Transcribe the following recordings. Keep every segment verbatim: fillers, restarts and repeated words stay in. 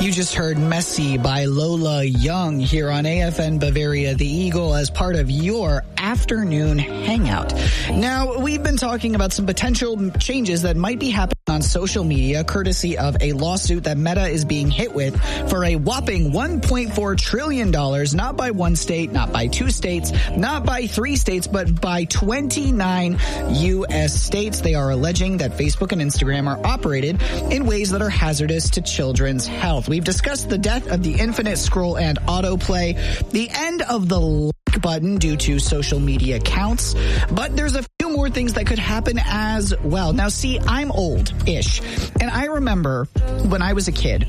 You just heard Messy by Lola Young here on A F N Bavaria, the Eagle, as part of your afternoon hangout. Now, we've been talking about some potential changes that might be happening on social media, courtesy of a lawsuit that Meta is being hit with for a whopping one point four trillion dollars, not by one state, not by two states, not by three states, but by twenty-nine U S states. They are alleging that Facebook and Instagram are operated in ways that are hazardous to children's health. We've discussed the death of the infinite scroll and autoplay, the end of the like button due to social media accounts, but there's a few more things that could happen as well. Now, see, I'm old-ish, and I remember when I was a kid,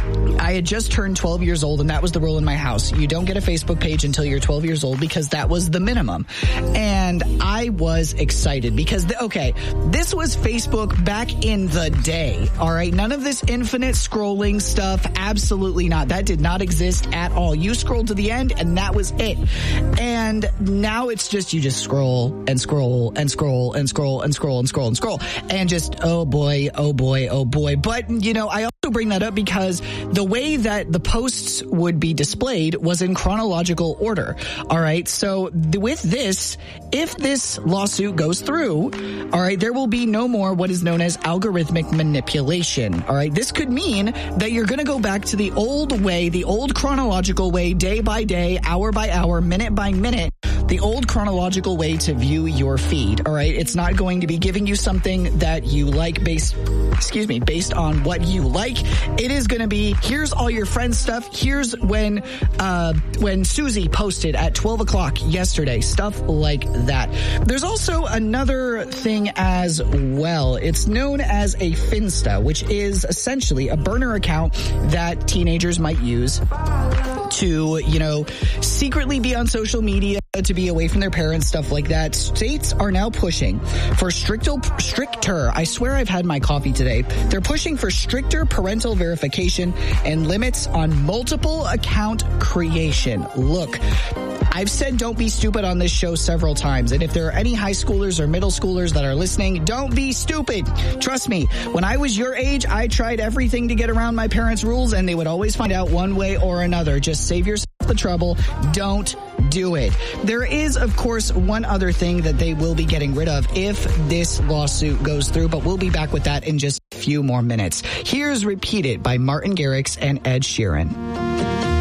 I had just turned twelve years old, and that was the rule in my house. You don't get a Facebook page until you're twelve years old because that was the minimum. And I was excited because, the, okay, this was Facebook back in the day, all right? None of this infinite scrolling stuff, absolutely not. That did not exist at all. You scrolled to the end, and that was it. And now it's just, you just scroll and scroll and scroll and scroll and scroll and scroll and scroll. And just, oh boy, oh boy, oh boy. But, you know, I also bring that up because the way that the posts would be displayed was in chronological order. All right. So th- with this, if this lawsuit goes through, all right, there will be no more what is known as algorithmic manipulation. All right. This could mean that you're going to go back to the old way, the old chronological way, day by day, hour by hour, minute by minute, the old chronological way to view your feed. All right. It's not going to be giving you something that you like based, excuse me, based on what you like. It is going to be, here's all your friends' stuff. Here's when, uh, when Susie posted at twelve o'clock yesterday, stuff like that. There's also another thing as well. It's known as a Finsta, which is essentially a burner account that teenagers might use to, you know, secretly be on social media, to be away from their parents, stuff like that. States are now pushing for stricter, stricter, I swear I've had my coffee today. They're pushing for stricter parental verification and limits on multiple account creation. Look, I've said don't be stupid on this show several times, and if there are any high schoolers or middle schoolers that are listening, don't be stupid. Trust me, when I was your age, I tried everything to get around my parents' rules, and they would always find out one way or another. Just save yourself the trouble. Don't do it. There is, of course, one other thing that they will be getting rid of if this lawsuit goes through, but we'll be back with that in just a few more minutes. Here's Repeat It by Martin Garrix and Ed Sheeran.